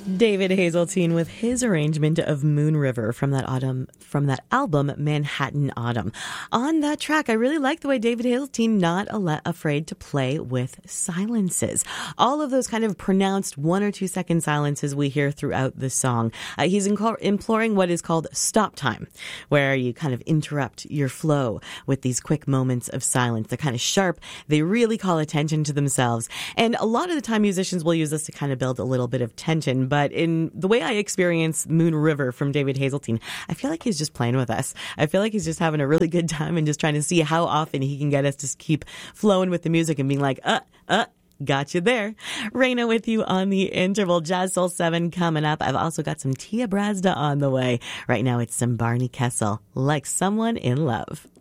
David Hazeltine with his arrangement of Moon River from that album Manhattan Autumn. On that track, I really like the way David Hazeltine not afraid to play with silences. All of those kind of pronounced 1 or 2 second silences we hear throughout the song. He's imploring what is called stop time, where you kind of interrupt your flow with these quick moments of silence. They're kind of sharp. They really call attention to themselves. And a lot of the time musicians will use this to kind of build a little bit of tension. But in the way I experience Moon River from David Hazeltine, I feel like he's just playing with us. I feel like he's just having a really good time and just trying to see how often he can get us to keep flowing with the music and being like, got you there. Raina with you on the interval. Jazz Soul 7 coming up. I've also got some Tia Brazda on the way. Right now it's some Barney Kessel, Like Someone in Love.